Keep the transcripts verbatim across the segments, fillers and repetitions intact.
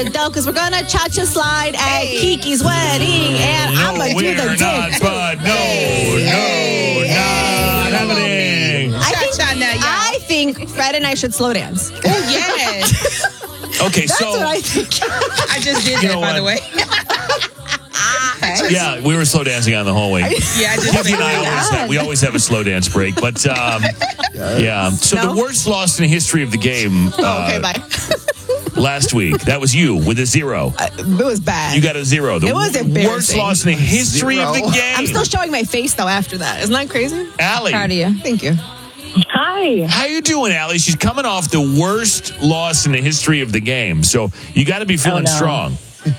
it though, because we're gonna cha-cha slide at Kiki's wedding, and No, I'm gonna do we're the not, dip. but no, no, not happening. I think, Cha-cha now, y'all. I think Fred and I should slow dance. Oh, yes. Okay, That's so what I think. I just did You that, know by the what? way. yeah, we were slow dancing on the whole way. Yeah, I just Tiffy and I did always have, we always have a slow dance break, but um, yeah. So No? the worst loss in the history of the game uh, Okay, bye. last week, that was you with a zero. It was bad. You got a zero. The It was worst embarrassing. loss in the history of the Zero. game. I'm still showing my face though after that. Isn't that crazy? Allie, Proud of you. Thank you. Hi. how you doing, Allie? She's coming off the worst loss in the history of the game, so you got to be feeling no. strong.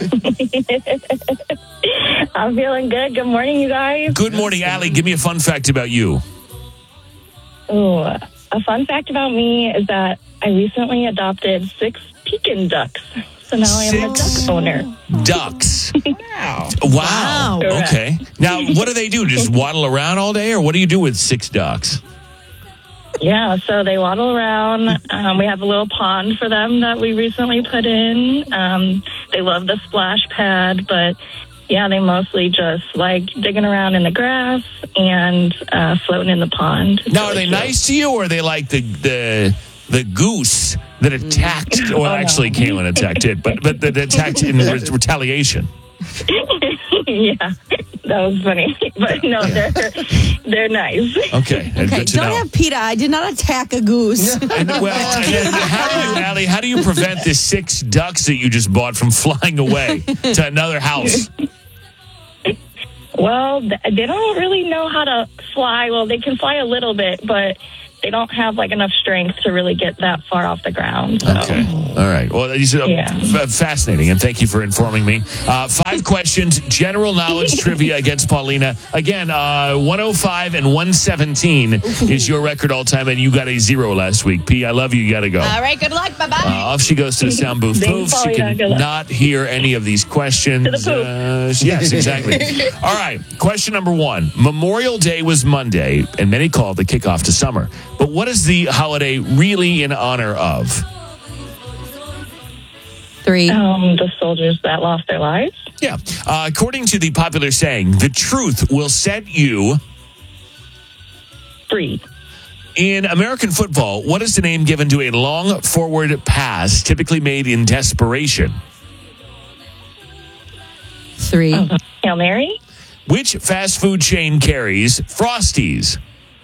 I'm feeling good. Good morning, you guys. Good morning, Allie. Give me a fun fact about you. Ooh, a fun fact about me is that I recently adopted six Pekin ducks. So now I am a Six? duck owner. Ducks. Wow. Wow. Correct. Okay. Now, what do they do? Just waddle around all day, or what do you do with six ducks? Yeah, so they waddle around. Um, we have a little pond for them that we recently put in. Um, they love the splash pad, but yeah, they mostly just like digging around in the grass and uh, floating in the pond. It's Now, are really they cute. nice to you, or are they like the the the goose that attacked? Well, Oh, no. actually, Kaylin attacked it, but but that attacked in re- retaliation. Yeah, that was funny. But no, they're they're nice. Okay, Okay, good to don't know. have PETA. I did not attack a goose. And, well, and then how do you, Allie? How do you prevent the six ducks that you just bought from flying away to another house? Well, th- they don't really know how to fly. Well, they can fly a little bit, but they don't have like enough strength to really get that far off the ground. So. Okay. All right. Well, these are Yeah. f- fascinating, and thank you for informing me. Uh, five questions, general knowledge trivia against Paulina. Again, uh, one oh five and one seventeen is your record all time, and you got a zero last week. P, I love you. You got to go. All right, good luck. Bye bye. Uh, off she goes to the sound booth. Thanks, Poof. She Paulina. can Good luck. not hear any of these questions. To the poof. Uh, yes, exactly. All right. Question number one. Memorial Day was Monday, and many call it the kickoff to summer. But what is the holiday really in honor of? Three. Um, the soldiers that lost their lives. Yeah. Uh, according to the popular saying, the truth will set you. Three. In American football, what is the name given to a long forward pass typically made in desperation? Three. Hail Mary. Which fast food chain carries Frosties?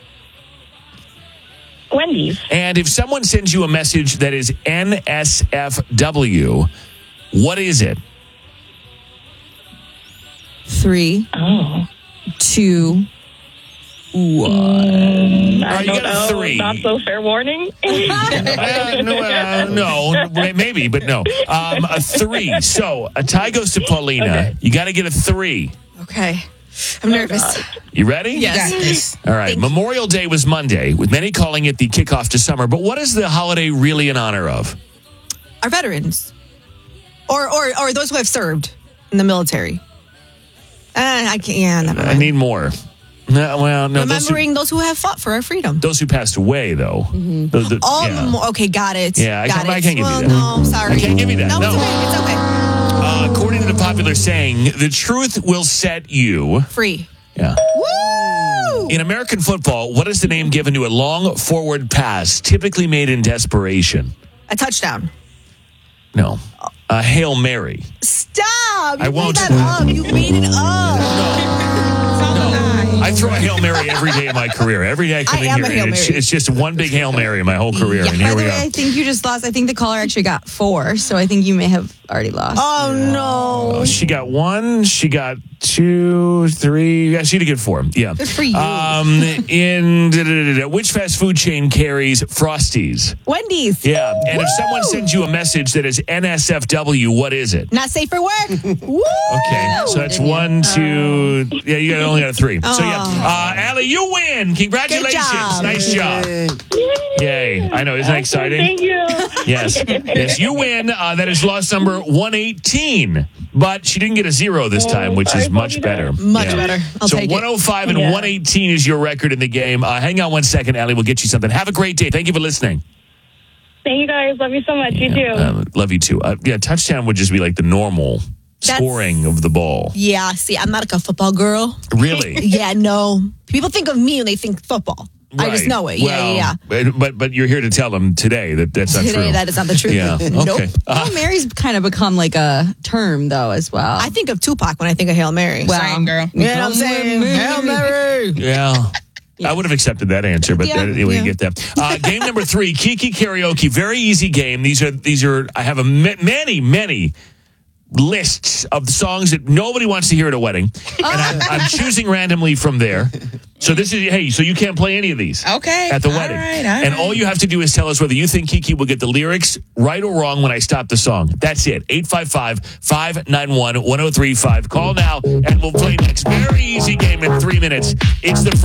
Wendy's. And if someone sends you a message that is N S F W, what is it? Three. Oh. Two. One. I All right, you don't got a know. three. Not so fair warning. Uh, no, uh, no, maybe, but no. Um, a three. So a tie goes to Paulina. Okay. You got to get a three. Okay. I'm nervous. You ready? You got this. All right. Memorial Day was Monday, with many calling it the kickoff to summer. But what is the holiday really in honor of? Our veterans, or or or those who have served in the military. Uh, I can't. Yeah, never I mind. need more. No, well, no. Those who, Remembering those who have fought for our freedom. those who passed away, though. The- the- Oh, yeah. mo- okay, got it. Yeah, I got can't- it. I can't give you well, that. No, sorry. I can't give you that. No, No. it's okay. It's okay. Uh, according to the popular saying, the truth will set you. Free. Yeah. Woo! In American football, what is the name given to a long forward pass, typically made in desperation? A touchdown. No. A Hail Mary. Stop! You I made won't. that up. You made it up. I throw a Hail Mary every day of my career. Every day I come I in am here, a Hail and it's, Mary. it's just one big Hail Mary in my whole career. Yeah. And By here the we way, are. I think you just lost. I think the caller actually got four, so I think you may have already lost. Oh, no. Oh, she got one. She got two, three. Yeah, she did get four. Yeah. Good for you. Um, in da, da, da, da, which fast food chain carries Frosties? Wendy's. Yeah. And if Woo! someone sends you a message that is N S F W, what is it? Not safe for work. Woo! Okay, so that's one, two. Yeah, you got- only got a three. So yeah, uh, Allie, you win. Congratulations. job. Nice job. Yay! I know, isn't that exciting? Thank you. Yes, yes, you win. Uh, that is loss number one eighteen. But she didn't get a zero this time, which is sorry, much Paulina. better. Much better. I'll so take it. one oh five and Yeah. one eighteen is your record in the game. Uh, hang on one second, Allie. We'll get you something. Have a great day. Thank you for listening. Thank you guys. Love you so much. You too. Um, love you too. Uh, yeah, touchdown would just be like the normal That's- scoring of the ball. Yeah, see, I'm not like a football girl. Really? Yeah, no. People think of me when they think football. I just Right. know it. Yeah, Well, yeah, yeah. But, but but you're here to tell them today that that's not Today, true. that is not the truth. Yeah. Nope. Okay. Uh, Hail Mary's kind of become like a term, though, as well. I think of Tupac when I think of Hail Mary. Well, Same, girl. you know what I'm saying? Hail Mary. yeah. I would have accepted that answer, but Yeah, uh, we yeah. get that. Uh, game number three, Kiki Karaoke. Very easy game. These are these are. I have a ma- many many lists of songs that nobody wants to hear at a wedding, and I'm, I'm choosing randomly from there. So this is hey. So you can't play any of these. Okay. At the All wedding, right, all and right. all you have to do is tell us whether you think Kiki will get the lyrics right or wrong when I stop the song. That's it. eight five five, five nine one, one oh three five. Call now, and we'll play next. Very easy game in three minutes. It's the